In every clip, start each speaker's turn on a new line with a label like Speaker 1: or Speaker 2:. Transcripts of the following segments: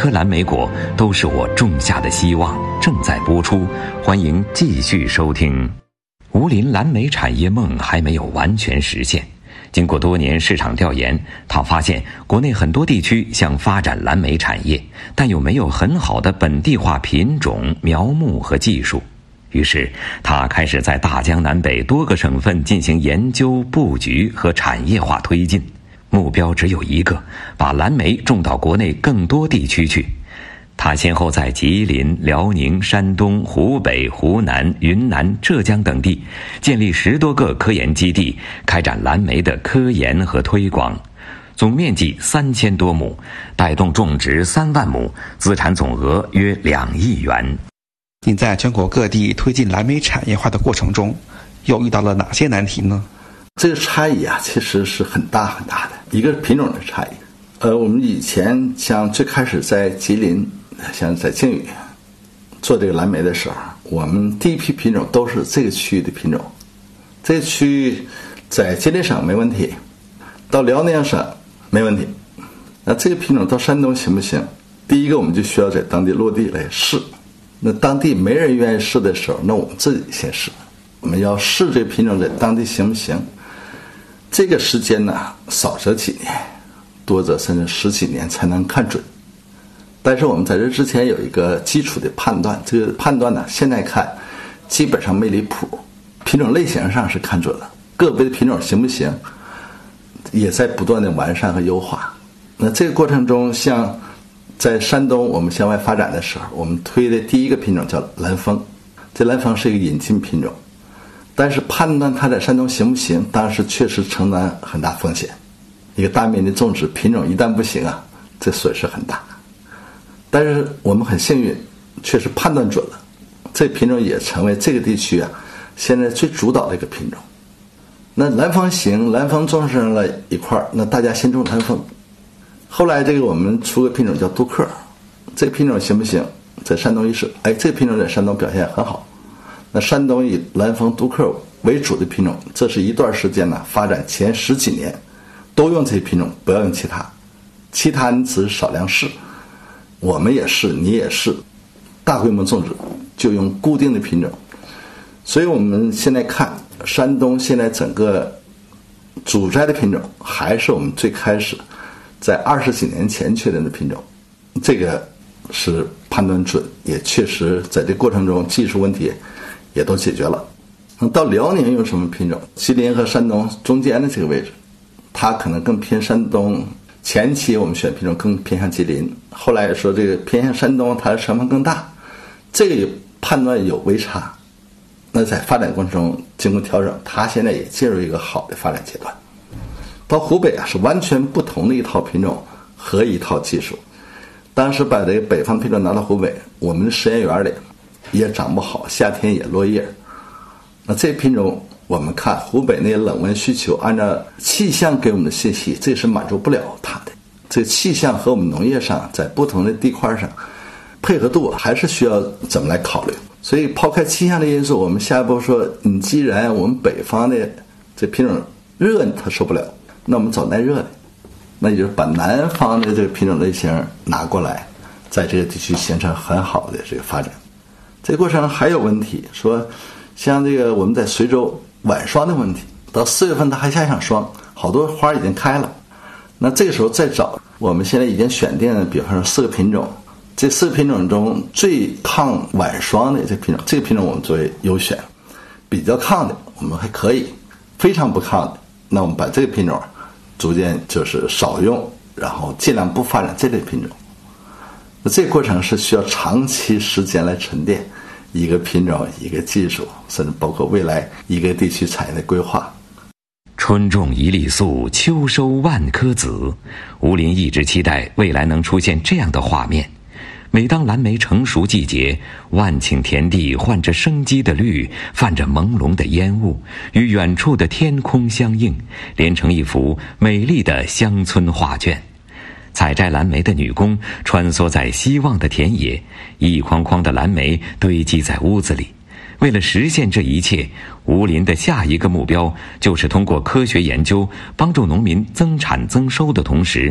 Speaker 1: 颗蓝莓果都是我种下的希望，正在播出，欢迎继续收听。吴林蓝莓产业梦还没有完全实现。经过多年市场调研，他发现国内很多地区想发展蓝莓产业，但又没有很好的本地化品种、苗木和技术。于是他开始在大江南北多个省份进行研究、布局和产业化推进，目标只有一个，把蓝莓种到国内更多地区去。他先后在吉林、辽宁、山东、湖北、湖南、云南、浙江等地建立10多个科研基地，开展蓝莓的科研和推广，总面积3000多亩，带动种植3万亩，资产总额约2亿元。
Speaker 2: 您在全国各地推进蓝莓产业化的过程中，又遇到了哪些难题呢？
Speaker 3: 这个差异其实是很大很大的，一个是品种的差异。我们以前像最开始在吉林，像在靖宇做这个蓝莓的时候，我们第一批品种都是这个区域的品种。这个区域在吉林省没问题，到辽宁省没问题。那这个品种到山东行不行？第一个我们就需要在当地落地来试。那当地没人愿意试的时候，那我们自己先试。我们要试这个品种在当地行不行？这个时间呢，少则几年，多则甚至10几年才能看准。但是我们在这之前有一个基础的判断，这个判断呢，现在看基本上没离谱，品种类型上是看准了，个别的品种行不行，也在不断的完善和优化。那这个过程中，像在山东我们向外发展的时候，我们推的第一个品种叫蓝枫，这蓝枫是一个引进品种，但是判断它在山东行不行，当时确实承担很大风险。一个大面积种植品种一旦不行这损失很大。但是我们很幸运，确实判断准了，这品种也成为这个地区现在最主导的一个品种。那蓝枫行，蓝枫种上了一块，那大家先种蓝枫。后来这个我们出个品种叫杜克，这个品种行不行？在山东一试，这个品种在山东表现很好。那山东以蓝枫、杜克为主的品种，这是一段时间发展前10几年都用这些品种，不要用其他，其他你只是少量试。我们也是，你也是，大规模种植就用固定的品种。所以我们现在看山东现在整个主摘的品种还是我们最开始在20几年前确认的品种，这个是判断准，也确实在这过程中技术问题也都解决了。到辽宁用什么品种？吉林和山东中间的这个位置，它可能更偏山东。前期我们选品种更偏向吉林，后来说这个偏向山东，它的成分更大，这个判断有微差。那在发展过程中经过调整，它现在也进入一个好的发展阶段。到湖北是完全不同的一套品种和一套技术。当时把这个北方品种拿到湖北，我们的实验园里也长不好，夏天也落叶。那这品种我们看湖北那些冷温需求，按照气象给我们的信息，这是满足不了它的。这个气象和我们农业上在不同的地块上配合度还是需要怎么来考虑。所以抛开气象的因素，我们下一步说，你既然我们北方的这品种热它受不了，那我们找耐热的，那也就是把南方的这个品种类型拿过来，在这个地区形成很好的这个发展。这个过程还有问题，说像这个我们在随州晚霜的问题，到4月份它还下一场霜，好多花已经开了。那这个时候再找，我们现在已经选定了，比方说4个品种，这4个品种中最抗晚霜的这品种，这个品种我们作为优选。比较抗的我们还可以，非常不抗的，那我们把这个品种逐渐就是少用，然后尽量不发展这类品种。那这个过程是需要长期时间来沉淀，一个品种一个技术，甚至包括未来一个地区产业的规划。
Speaker 1: 春种1粒粟，秋收万颗子。吴林一直期待未来能出现这样的画面。每当蓝莓成熟季节，万顷田地换着生机的绿，泛着朦胧的烟雾，与远处的天空相映，连成一幅美丽的乡村画卷。采摘蓝莓的女工穿梭在希望的田野，一筐筐的蓝莓堆积在屋子里。为了实现这一切，吴林的下一个目标就是通过科学研究，帮助农民增产增收的同时，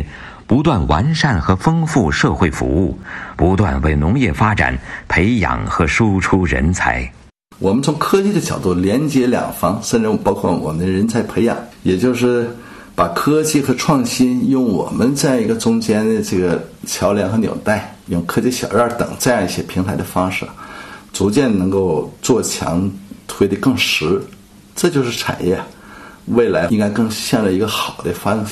Speaker 1: 不断完善和丰富社会服务，不断为农业发展培养和输出人才。
Speaker 3: 我们从科技的角度连接两方，甚至包括我们的人才培养，也就是把科技和创新用我们在一个中间的这个桥梁和纽带，用科技小院等这样一些平台的方式，逐渐能够做强，推得更实。这就是产业未来应该更向着一个好的方向